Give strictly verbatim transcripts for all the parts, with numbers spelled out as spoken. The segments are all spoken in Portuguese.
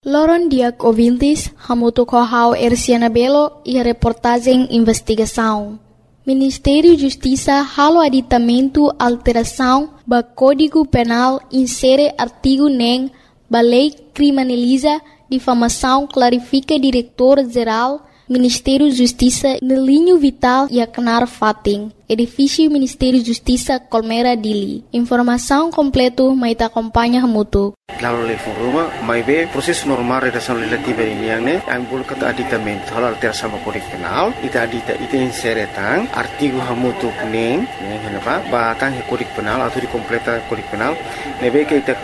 Loron Diak ouvintes, hamuto kohau Erciana Belo e a reportagem investigação. Ministério da Justiça halo aditamento alteração ba Código Penal insere artigo nem ba lei criminaliza difamação clarifica diretor-geral Ministério da Justiça no linho vital e acnar fating. Edifício Ministério da Justiça Colmera Dili. Informação completo mai ta acompanha hamuto. Lalu level rumah, mai be proses normal redação legislativa ini yang ne, yang boleh kata aditamento halal terasa Código Penal, ita adita ita inseretang artigo hamutu neng, neng kenapa? Batang Código Penal atau dikompleta Código Penal, nebe ke ita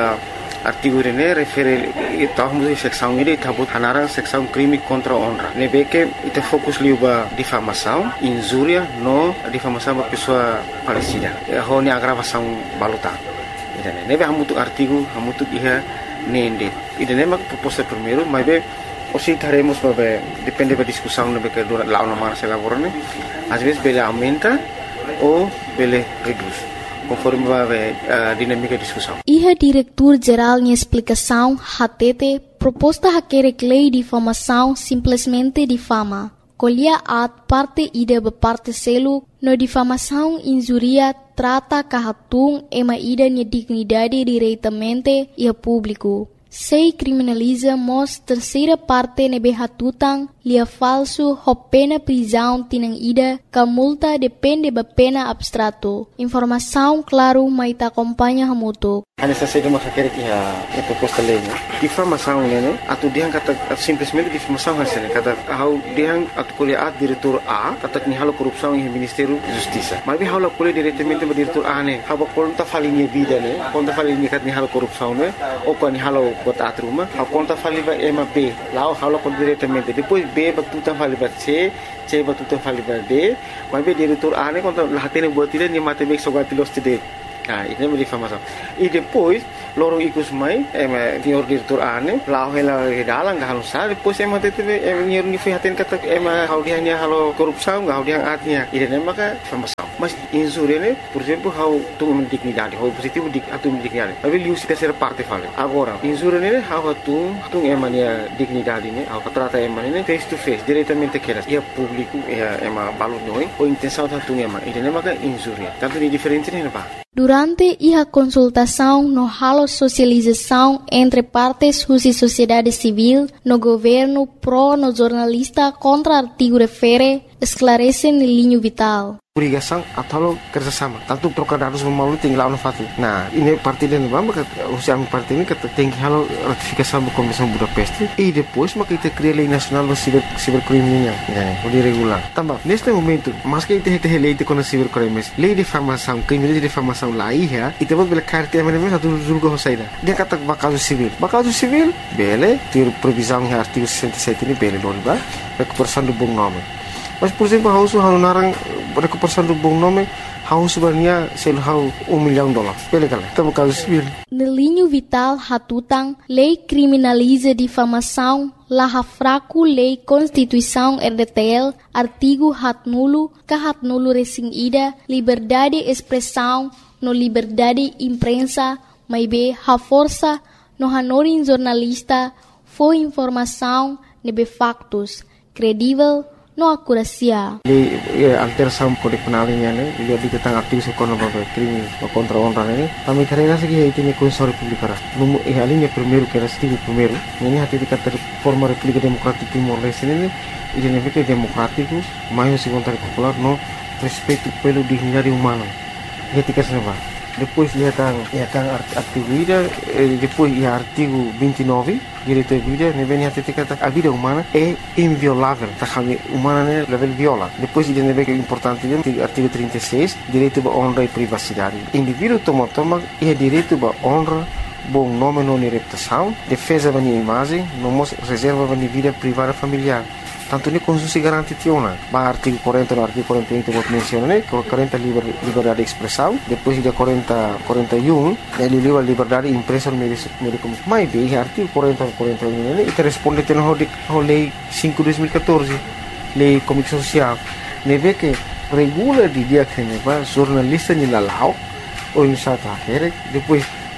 artigo ini refere tahu mesti seksão ini tabut hanarang seksão crime contra honra. Nebe ke ita fokus liuba difamação, injúria, no difamação ba pessoa falecida. Ho ni agravação baluta. Idane nebe hamutu artigo hamutu iha nende. Idane mak proposta primeiro, mas be osi taremos babe depende da discussão nebe ke dura lá na marcha laborane. Às vezes bele aumenta ou bele reduz. Conforme vai a dinâmica de discussão. Iha diretor-geral em explicação, hatete, proposta haquere lei de difamação simplesmente difama. Colhia at parte ida be parte selo, no difamação injuria trata kahatung ema ida nia dignidade diretamente e a público. Sei criminaliza mos terceira parte nebe hatutang lia falso ho pena prisão tinang ida ka multa depende ba pena abstrato. Informação claro mai ta acompanha hamuto. Ana sa sede mas quer que a a proposta lei, né? Difamação, né? Atu diang kata simplesmente difamação hasil kata how diang atu kuliah at diretor A kata ni halo korupsão em Ministério da Justiça. Mas bi halo kuliah diretamente ba diretor A ne. Haba konta falinha vida, né? Konta falinha kat ni halo korupsão, né? O ko ni halo bot at rumah, ha konta faliba ema B. Lao halo kon diretamente. Depois B ba tutan faliba C, C ba tutan faliba D. Mas bi diretor A ne konta lahatene buat dia ni mate bek sogatilos tide. Nah, ini menjadi difamação. E depois, lorong ikut mai, em senhor diretor ane, lau hela dalang gak halus sah. Depois em mati teve em senhor nifihatin kata em hal dia nya halo korupsão, gak hal dia atnya. Ini nama ka difamação. Mas insure ne, por exemplo, how tu mendignidade, how positivo dik atu mendignidade. Tapi liu si terceira parte fala. Agora, insure ne, how tu tu em mania dignidade ne, how trata em mania face to face, diretamente aquelas. E a público, e a em balu noi, ou intenção da tu em mania. Ini nama ka insure. Tanto de diferente ne apa? Durante a consultação no halo socialização entre partes e sociedade civil, no governo pro no jornalista contra artigo refere, esclarece no linho vital. Obrigação atau kerjasama. Tanto trocar dados melalui tinggal on fatu. Nah, ini parti dan bamba kat usia parti ini kata tinggi halo ratifikasi ba Komisi Budapest. E depois maka kita cria lei nacional do ciber cibercriminal, ya, boleh regular. Tambah, neste momento, mas que kita kita lei de com cibercrimes, lei de difamação, crime de difamação lá ia, e depois bela carta ama mesmo satu julga hosaida. Dia kata bakal civil. Bakal civil, bele, ter previsão em artigo sessenta e sete ini bele doni ba, recuperação do bom nome. Mas por exemplo, hau su hau narang recuperação do bom nome, hau sebenarnya sel hau um milhão de dólares. Bele kala, tá bakal civil. No linho vital hatutang, lei criminaliza difamação, laha fraco lei Constituição R D T L, artigo hat nulo, ka hat nulo resing ida, liberdade expressão, no liberdade imprensa, mai be ha força, no hanorin jornalista, foi informação, nebe factos, credível, no acuracia. Di alteração Código Penal ini ne, dia ditentang artigo sekono babe crime contra honra ne. Kami karena segi itu ni Constituição República. Numu eh alinha primeiro que era artigo primeiro. Ini hati dikata forma República Democrática Timor-Leste ini, ini negara democrático, mais segundo popular no respeito pelo dignidade humana. Dia tiga senava. Depois ia tang ia tang artigo ida, depois ia artigo vinte e nove, direito à vida, ne vem até kata a vida humana é inviolável, tá kami humana ne level viola. Depois ia ne que importante dia artigo trinta e seis, direito à honra e privacidade. Indivíduo toma toma ia direito à honra, bom nome não reputação, defesa da imagem, não reserva da vida privada familiar. Tanto ni konstitusi garanti tiona. Ba artigo quarenta no artigo quarenta e um vou mencionar, né? quarenta liber, liberdade de expressão, depois de quarenta, quarenta e um, ele livre liberdade de imprensa no meio de comunicação. Mas bem, artigo quarenta, quarenta e um, né? E responde tendo a lei cinco de dois mil e quatorze, lei comunicação social. Ne vê que regula de dia que ne va jornalista ni lalau ou em South Africa, depois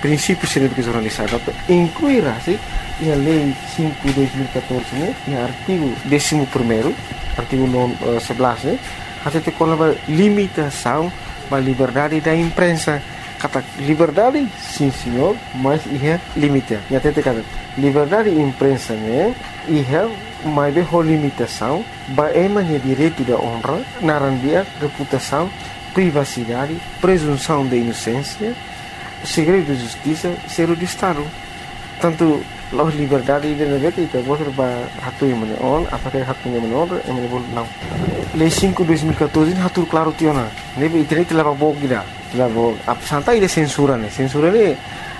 princípios de educação jornalista, incluirá-se a Lei cinco de dois mil e catorze, né, e o artigo décimo primeiro, artigo sebelas, né, até com a limitação da liberdade da imprensa. Kata liberdade, sim senhor, mas é limite. E até te kata liberdade de imprensa, né, é mais bem a limitação, é o direito da honra, narandia, reputação, privacidade, presunção de inocência, segredo de justiça, segredo de Estado. Tanto a liberdade de negócio itu boleh berhatu yang mana on, apakah hatunya mana on, yang mana boleh não. Lei cinco de dois mil e catorze hatu claro tiona. Nebe internet telah bawa kita, telah bawa. Apa santai dia censura ni, censura ni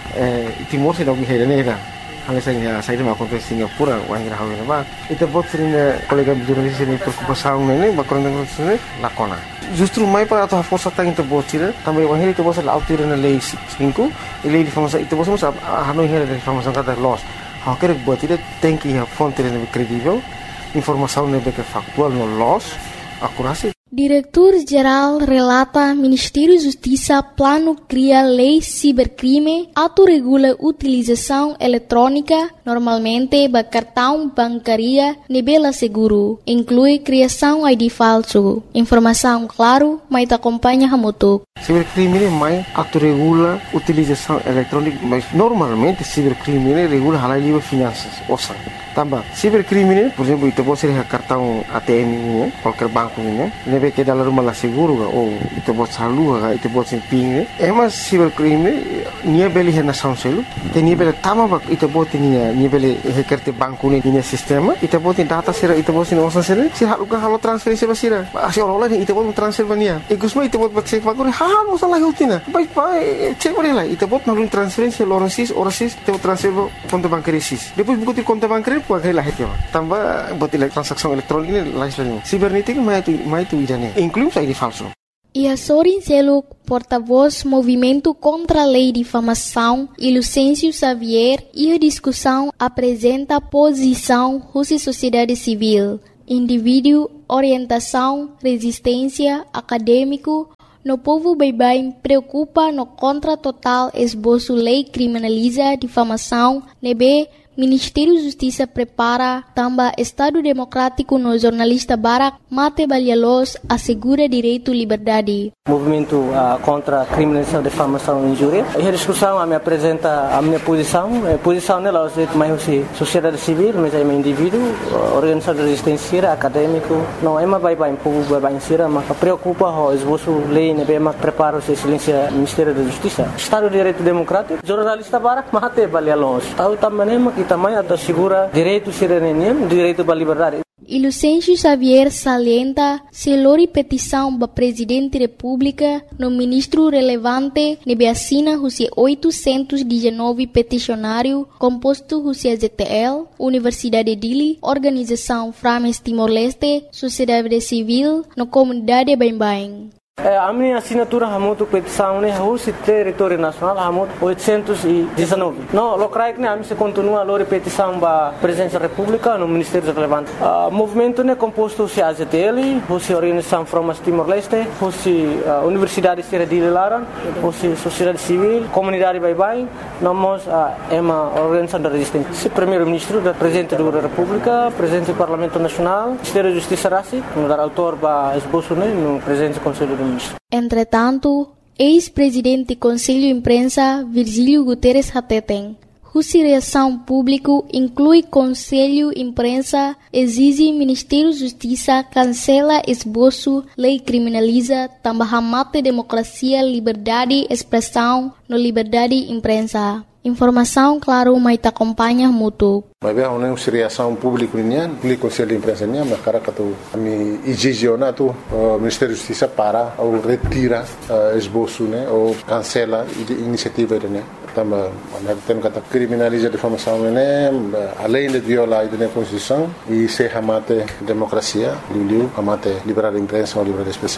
Timor se dog hera ni dah. Hal saya saya dah makan di Singapura, orang yang hawi nama. Itu buat sering kolega jurnalis ini berkumpul ni, bakal dengan sini lakona. Justru mai para atau força tang itu buat sih, tambah orang itu buat laut tiran lei cinco, lei difamasi itu buat semua hanoi hera difamasi kata loss. Haker buat tidak tem que a fonte lebih kredibel, informação lebih factual no loss, akurasi. Diretor-Geral relata Ministério da Justiça plano cria lei cibercrime, autorregula utilização eletrônica, normalmente ba cartão bancaria nebela seguro, inclui criação I D falso. Informação claro, mas te acompanha hamutuk. Cibercrime mais autorregula utilização eletrônica, mas normalmente cibercrime regula halal livre finanças, osa. Tambah, cibercrime, por exemplo, itu pode ser cartão A T M ini, qualquer banco ini, nebe que dalam rumah lah seguro, ou itu pode salu, itu pode ser ping. Emas cibercrime, nia beli hena sound selu, te nia beli tama bak, itu pode nia nia beli hekerte banco ini nia sistema, itu pode data sera, itu pode nia osan sera, si halu kan halu transferisi basira, asyik orang lain itu pode transfer bania, ikusma itu pode cek banco, halu osan lagi utina, baik baik cek balik lah, itu pode nalu transferisi orang sis, orang sis, itu transfer konto bancaria sis, depois buku ti konto bancaria puai lah heti, tambah buat transaksi elektronik ini lain sebagainya. Sibernetik mai itu mai itu idane, inclusive I D falso. E a Sorin Seluk, porta-voz Movimento contra a Lei de Difamação, e Lucêncio Xavier, e a discussão apresenta a posição da sociedade civil, indivíduo, orientação, resistência, acadêmico. No povo baibai preocupa no contra total esboço lei criminaliza difamação, nebe Ministério da Justiça prepara também Estado Democrático no jornalista Barak Mate Balialos assegura direito à liberdade. Movimento uh, contra a criminalização, difamação e injúria. E a discussão a me apresenta a minha posição. A posição nela é mais sociedade civil, mas é um indivíduo, organização de resistência, acadêmico. Não é mais baibai, povo baibai insira, mas preocupa o esboço lei, né, mas prepara o silêncio Ministério da Justiça. Estado de Direito Democrático, jornalista Barak Mate Balialos. Tahu também que também assegura direito cidadania, direito à liberdade. E Lucêncio Xavier salienta se lori petição para presidente da República no ministro relevante nebe assina os oitocentos e dezenove peticionário composto os Z T L, Universidade de Dili, Organização Frames Timor-Leste, Sociedade Civil, no comunidade Bain-Bain. A minha assinatura hamutu petição né o território nacional hamutu oitocentos e dezenove. Não, locais né a mim se continua a lori petição para presidência da República no Ministério relevante. O movimento né composto se A Z T L, o Organização Frames Timor-Leste, o Universidade de Dili Laran, o Sociedade Civil, Comunidade Baibai, nós é uma organização da resistência. Se primeiro-ministro da presidente da República, presidente do Parlamento Nacional, Ministério da Justiça Rassi, no dar autor para esboço né no presidente do Conselho do Entretanto, ex-presidente do Conselho de Imprensa, Virgílio Guterres Hateten, cuja reação pública inclui Conselho de Imprensa, exige Ministério da Justiça cancela esboço, lei criminaliza, também mate democracia, liberdade, expressão, no liberdade de imprensa. Informação, claro, mas te acompanha muito. Mas bem, uma reação pública nian, público Conselho de Imprensa nian, mas cara que tu ami exigionato o Ministério da Justiça para ou retira esboço, né, ou cancela a iniciativa né. Também, nós temos que criminalizar a difamação, né, além de violar a Constituição e se amate democracia, liu amate liberdade de imprensa ou liberdade de expressão.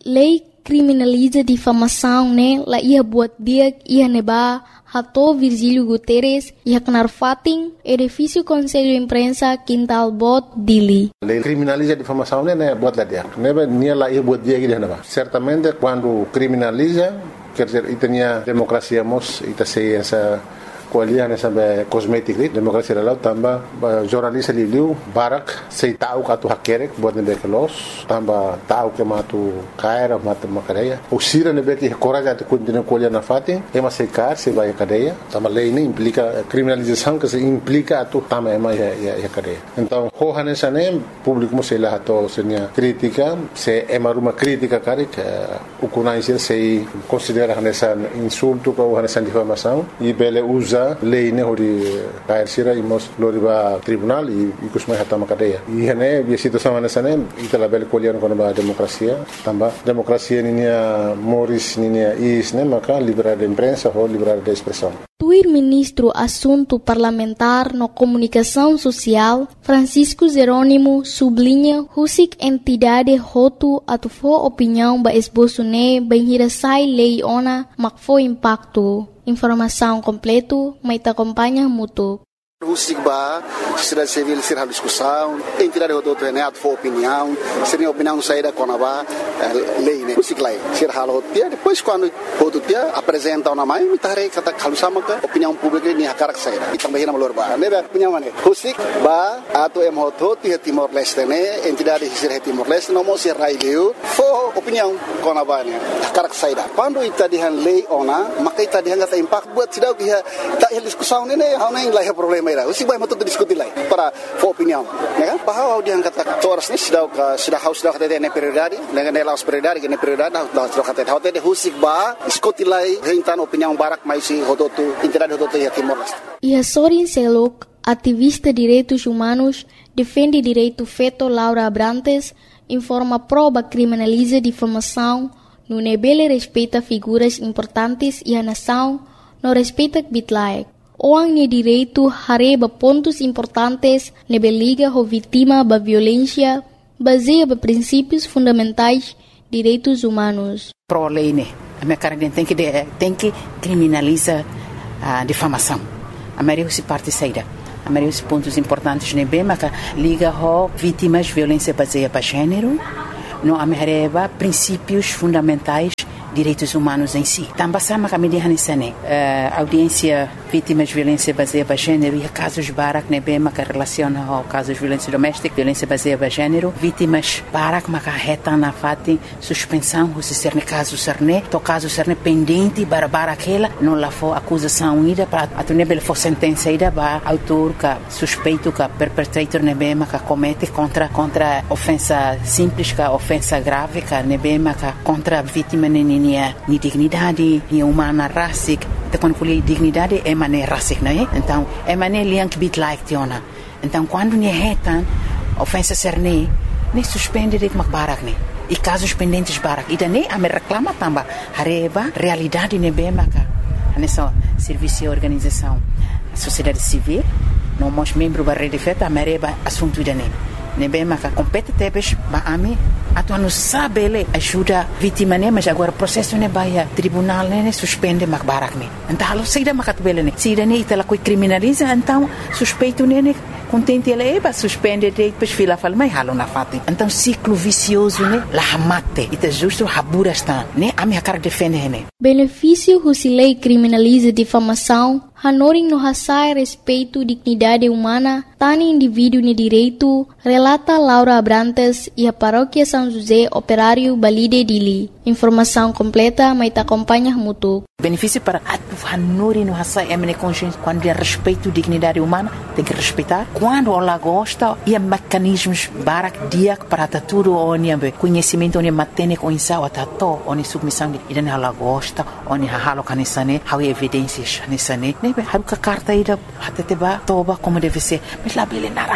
Lei criminaliza difamação, né? La ia buat dia ia neba Hato Virgílio Guterres ia kenar fating edifício Conselho Imprensa Quintal Bot Dili. Lei criminaliza difamação, né? Buat lá dia. Neba nia la ia buat dia que neba. Certamente quando criminaliza, quer dizer, itania democracia mos ita sei essa kualiah nessa kosmetik li demokrasi dalau tambah jornalis liu barak sei tahu katu hakerek buat nebe kelos tambah tahu ke matu kaira matu makadeia usira nebe que coraja de continuar kualiah na fatin ema sei kar sei vai cadeia tambah lei ini implica criminalização que se implica atu tambah ema ya ya cadeia então ho nessa nem público mo sei lá to senia crítica se ema ruma crítica karik ukuna isir sei considera nessa insulto ou nessa difamação e bele usa lei ne hori kair sira imos loriba tribunal e kusmai hatama cadeia e hene a situação nessa nem itala bel colher com a democracia tamba democracia ninia moris ninia is ne maka liberdade de imprensa ou liberdade de expressão. Tuir ministro assunto parlamentar no comunicação social Francisco Jerônimo sublinha husik entidade hotu atufo opinião ba esboço ne benhirasai lei ona makfo impacto. Informação completo, mas te acompanha mútuo. O SIGBA, sociedade civil, ser a discussão, entidade do outro é a tua opinião, ser a opinião saída com a lei, né? O SIGLAI, ser a outra, depois quando o outro dia apresenta uma mãe, me tarei que está calçando a opinião pública nem a cara que saída. E também na valor ba, né? Opinião né? O SIGBA, a tua é muito de Timor-Leste, né? Entidade de ser Timor-Leste, não mostra raio, foi opinião com a ba, né? A cara que saída. Quando está de lei ona, mas que está de hanga impacto buat cidade que está em discussão, né? Há nem lá é problema. O SIGBA é muito discutir lá para a opinião, né? Bahwa dia angkat toras ni sudah sudah haus sudah kata dia prioridade, dengan dia laus prioridade, dengan prioridade dah sudah kata dia. Hotel dia o SIGBA diskutir lá rentan opinião barak mais si hototu entidade hototu ya Timor-Leste. E a Sorin Selok, ativista direitos humanos, defende direito feto Laura Abrantes, informa prova criminaliza difamação, no nebele respeita figuras importantes e a nação, no respeita bitlaek. Orang ni direito hareba pontos importantes nebe liga ho vítima ba violência baseia ba princípios fundamentais direitos humanos. Pro lei né, a minha cara tem que tem que criminaliza a difamação. A maioria se parte saída. A maioria dos pontos importantes nebe maca liga ho vítimas violência baseia ba gênero, no amereba princípios fundamentais direitos humanos em si. Também sama kami dihan isane audiência vítimas de violência baseada em gênero e casos barak nebe maka relaciona ao casos de violência doméstica, violência baseada em gênero, vítimas barak maka reta na fati suspensão o se ser ne caso serne, to caso serne pendente para barakela não lá for acusação ida para a nebe for sentença ida ba autor ka suspeito ka perpetrator nebe maka comete contra contra ofensa simples ka ofensa grave ka nebe maka contra vítima neni ni dignidade, ni humana rasik, te quando colhe dignidade é maneira rasik, não é? Então, é maneira liank bit like tiona. Então, quando ni retan ofensa serne, ni suspende de barak ne. E casos pendentes barak. E daí a me reclama também, hareba realidade ne bemaka. Nessa serviço e organização, sociedade civil, não mos membro da rede feta, a mereba assunto daí. Ne bemaka compete tebes ba ami atu não sabe ele ajuda vítima né mas agora processo né vai tribunal né suspende mak barak né então alo saída makat bele né saída né itala coi criminaliza então suspeito né contente ele é suspende de depois fila fala mas halo na fati então ciclo vicioso né la hamate ita justo habura está né a minha cara defende né benefício husilei criminaliza difamação hanoring no hasai respeito dignidade humana tani indivíduo ni direito relata Laura Abrantes e a paróquia São José Operário Balide Dili. Informação completa, mas te acompanha mútuo. Benefício para a hanori no hasai emne consciência quando é respeito dignidade humana tem que respeitar quando ela gosta e mecanismos barak dia para tudo onde conhecimento onde matene com insau atato onde submissão e dan ela gosta onde halo kanisane how evidências kanisane nebe haruka carta ida hateteba toba como deve ser mas lá bele nara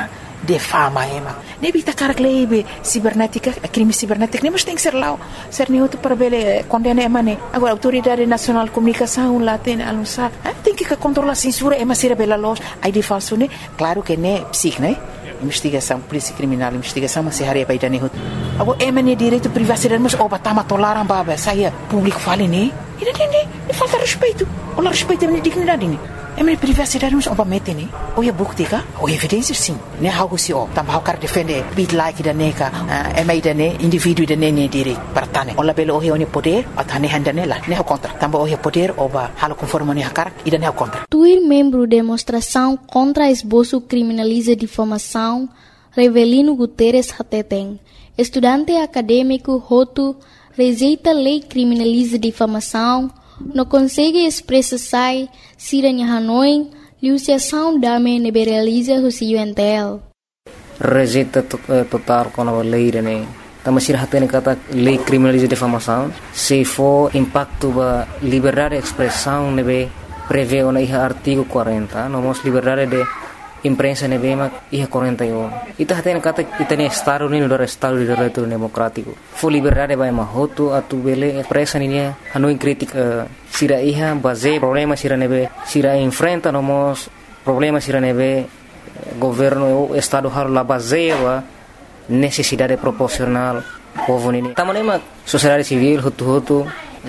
de fama ema. Ne bita karak lebe cibernética, crime cibernético, nem mas tem que ser lá, ser nem outro para ver condena ema ne. Agora autoridade nacional de comunicação lá tem anunciar, tem que controlar a censura ema ser bela loja, aí de falso ne, claro que ne psic, né? Investigação, polícia criminal, investigação, mas se haria para ir ne. Agora ema ne direito privacidade, mas oba tama tolaram baba, saia público fale ne. E não ne, falta respeito. Olha respeito a dignidade ne. É minha privacidade, mas obviamente, né? Ou é buktika, ou evidência, sim. Né? Algo se ó, também o cara defende, bit like da neca, é meio da ne, indivíduo da ne ne direito para tane. Olha belo ou é o poder, ou tane handa nela, né? O contra. Também ou é poder, ou va, halo conforme né cara, e da ne o contra. Tuir membro de demonstração contra esboço criminaliza difamação, Revelino Guterres Hateteng, estudante acadêmico Hotu, rejeita lei criminaliza difamação. Não consegue expressar se a Hanoi, liuciação da me neberaliza o C U N T L. Rejeita total com a lei, né? Também se hatene kata lei criminaliza difamação, se for impacto ba liberdade de expressão, nebe prevê o na artigo quarenta, nomos liberdade de imprensa nebe mak iha quarenta e um. Ita hatene kata itane estado ni no estado de direito democrático. Fo liberdade ba mahoto atu bele expressa ni Hanoi crítica sira iha base problema sira nebe sira enfrenta nomos problema sira nebe governo o estado har la base wa necessidade proporcional povo ni. Tamanema sociedade civil hutu hutu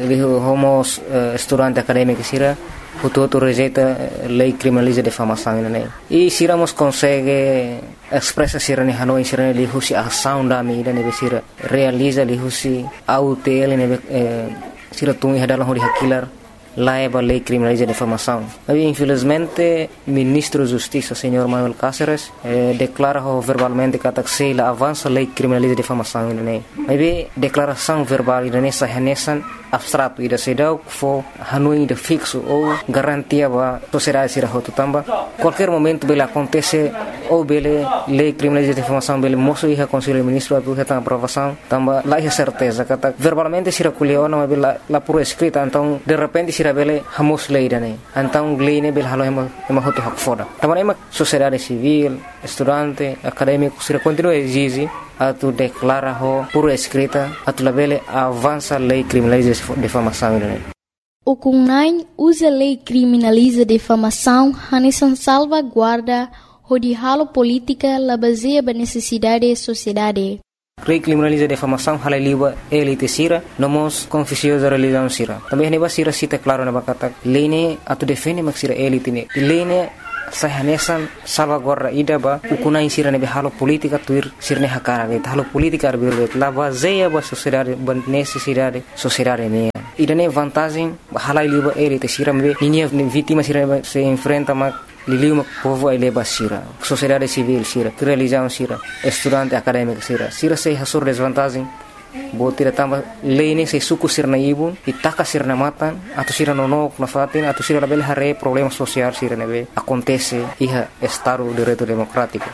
homos estudante acadêmico sira Hutu rejeita lei criminaliza difamação né e se iramos consegue expressa sira ne Hanoi sira ne lihusi ação da mídia ne sira realiza lihusi autel ne sira tungi hadalah hori hakilar laiba lei criminaliza difamação. Mas infelizmente ministro da Justiça senhor Manuel Cáceres eh, declara verbalmente que ataque la avança lei criminaliza difamação né. Mas declaração verbal ne sahanesan abstrato ida sedau fo Hanoi de fixo ou garantia ba sociedade sira hotu tamba qualquer momento bele acontece ou bele lei criminaliza difamação bele moço iha conselho ministro atu heta aprovação tamba lá é certeza kata verbalmente sira kuliona mas bele la por escrita então de repente sira bele hamos lei dane então lei ne bele halo ema ema hotu hak foda tamba ema sociedade civil estudante acadêmico sira continua exige atu declara ho por escrita atu labele avança lei criminaliza difamação né. O Kunai usa lei criminaliza difamação hanesan salvaguarda o de halo política la baseia ba necessidade da sociedade. Lei criminaliza difamação halai liba elite sira nomos confusiosa religião sira. Também neba sira cita claro na bakata lei ne atu defende mak sira elite ne. Lei ne sahanesan salvaguarda ida ba ukunai sira ne halo politika tuir sirne hakara ge halo politika arbir la baseia ba sociedade ba necessidade sociedade ne ida ne vantagem halai liba elite sira me linha vítima sira se enfrenta ma liliu mak povo ai leba sira sociedade civil sira religião sira estudante acadêmico sira sira se hasur desvantagem botira tamba lei ne se suku sirna ibun itaka sirna matan atau sira nonok na fatin atau sira label hare problema social sira nebe acontece iha estado de direito democrático.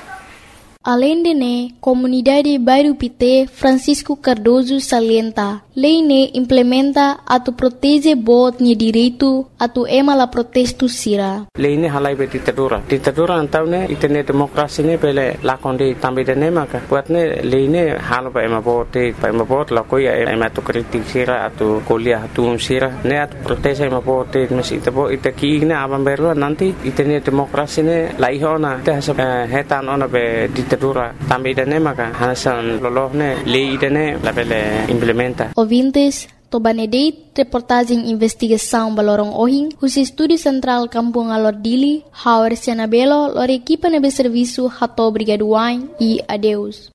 Além de ne, comunidade Bairro Pité Francisco Cardoso salienta, lei ne implementa atu protege bot ni direito atu ema la protesto sira. Lei ne halai be ditadura. Ditadura antau ne itene demokrasi ne pele lakonde tambe de ne maka. Buat ne lei ne halo ba ema bote, ba ema bot la koi ema tu kritik sira atu kuliah atu sira ne atu protege ema bote mes itabo itaki ne abam berlo nanti itene demokrasi ne laihona te hasa hetan ona be ditadura tambe de ne maka hasan lolohne lei de ne la pele implementa. Ouvintes, Tobanedeit, reportagem investigação Balorong Ohing, os estúdio central Kampung Alordili, Hauer Sianabelo, lor equipa nebe serviço Hato Brigaduain e adeus.